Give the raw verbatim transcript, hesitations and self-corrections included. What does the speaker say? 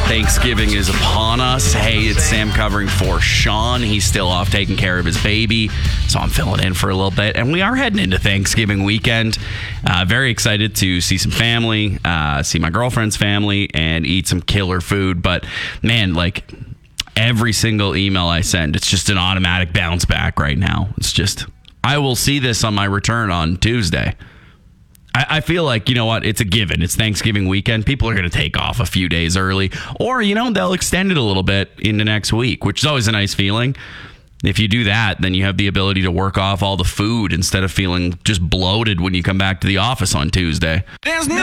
Thanksgiving is upon us. Hey, it's Sam covering for Sean. He's still off taking care of his baby, so I'm filling in for a little bit. And we are heading into Thanksgiving weekend. Uh, very excited to see some family, uh, see my girlfriend's family, and eat some killer food. But man, like every single email I send, it's just an automatic bounce back right now. It's just, I will see this on my return on Tuesday. I feel like, you know what, it's a given. It's Thanksgiving weekend. People are going to take off a few days early, or, you know, they'll extend it a little bit into next week, which is always a nice feeling. If you do that, then you have the ability to work off all the food instead of feeling just bloated when you come back to the office on Tuesday. There's no